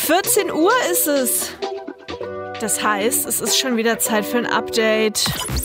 14 Uhr ist es. Das heißt, es ist schon wieder Zeit für ein Update.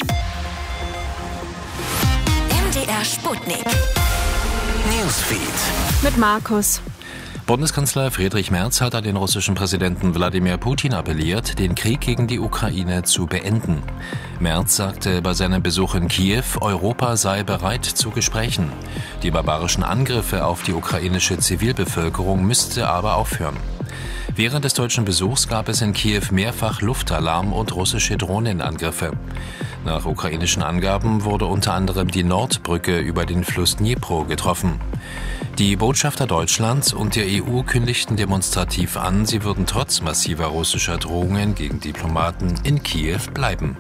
MDR Sputnik. Newsfeed. Mit Markus. Bundeskanzler Friedrich Merz hat an den russischen Präsidenten Wladimir Putin appelliert, den Krieg gegen die Ukraine zu beenden. Merz sagte bei seinem Besuch in Kiew, Europa sei bereit zu Gesprächen. Die barbarischen Angriffe auf die ukrainische Zivilbevölkerung müsste aber aufhören. Während des deutschen Besuchs gab es in Kiew mehrfach Luftalarm und russische Drohnenangriffe. Nach ukrainischen Angaben wurde unter anderem die Nordbrücke über den Fluss Dnipro getroffen. Die Botschafter Deutschlands und der EU kündigten demonstrativ an, sie würden trotz massiver russischer Drohungen gegen Diplomaten in Kiew bleiben.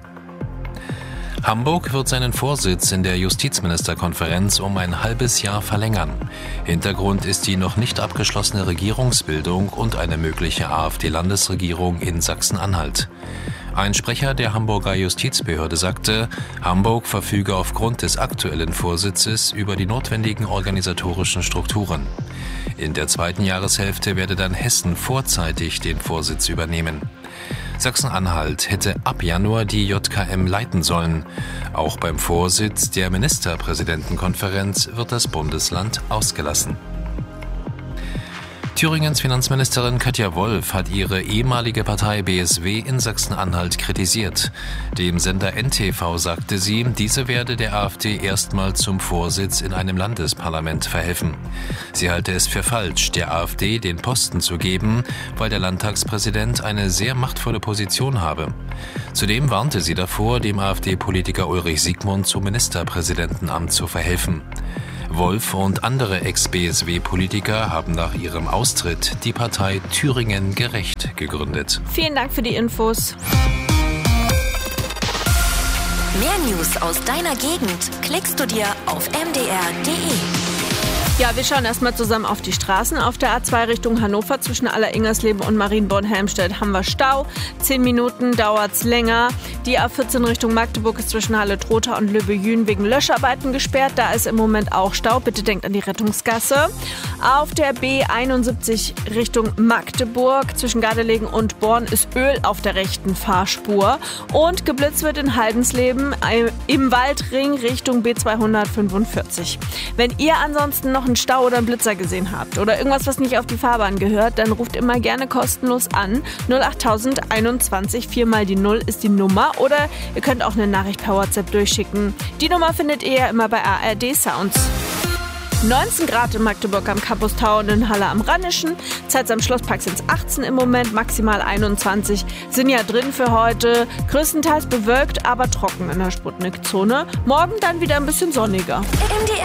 Hamburg wird seinen Vorsitz in der Justizministerkonferenz um ein halbes Jahr verlängern. Hintergrund ist die noch nicht abgeschlossene Regierungsbildung und eine mögliche AfD-Landesregierung in Sachsen-Anhalt. Ein Sprecher der Hamburger Justizbehörde sagte, Hamburg verfüge aufgrund des aktuellen Vorsitzes über die notwendigen organisatorischen Strukturen. In der zweiten Jahreshälfte werde dann Hessen vorzeitig den Vorsitz übernehmen. Sachsen-Anhalt hätte ab Januar die JKM leiten sollen. Auch beim Vorsitz der Ministerpräsidentenkonferenz wird das Bundesland ausgelassen. Thüringens Finanzministerin Katja Wolf hat ihre ehemalige Partei BSW in Sachsen-Anhalt kritisiert. Dem Sender NTV sagte sie, diese werde der AfD erstmal zum Vorsitz in einem Landesparlament verhelfen. Sie halte es für falsch, der AfD den Posten zu geben, weil der Landtagspräsident eine sehr machtvolle Position habe. Zudem warnte sie davor, dem AfD-Politiker Ulrich Siegmund zum Ministerpräsidentenamt zu verhelfen. Wolf und andere Ex-BSW-Politiker haben nach ihrem Austritt die Partei Thüringen gerecht gegründet. Vielen Dank für die Infos. Mehr News aus deiner Gegend klickst du dir auf mdr.de. Ja, wir schauen erstmal zusammen auf die Straßen. Auf der A2 Richtung Hannover zwischen Aller-Ingersleben und Marienborn-Helmstedt haben wir Stau. 10 Minuten dauert's länger. Die A14 Richtung Magdeburg ist zwischen Halle-Trotha und Löbejün wegen Löscharbeiten gesperrt. Da ist im Moment auch Stau. Bitte denkt an die Rettungsgasse. Auf der B71 Richtung Magdeburg zwischen Gardelegen und Born ist Öl auf der rechten Fahrspur. Und geblitzt wird in Haldensleben im Waldring Richtung B245. Wenn ihr ansonsten noch einen Stau oder einen Blitzer gesehen habt oder irgendwas, was nicht auf die Fahrbahn gehört, dann ruft immer gerne kostenlos an. 08021 4 mal die 0 ist die Nummer oder ihr könnt auch eine Nachricht per WhatsApp durchschicken. Die Nummer findet ihr ja immer bei ARD Sounds. 19 Grad in Magdeburg am Campus Tower und in Halle am Rheinischen. Zeit am Schlosspark sind es 18 im Moment, maximal 21 sind ja drin für heute. Größtenteils bewölkt, aber trocken in der Sputnik-Zone. Morgen dann wieder ein bisschen sonniger.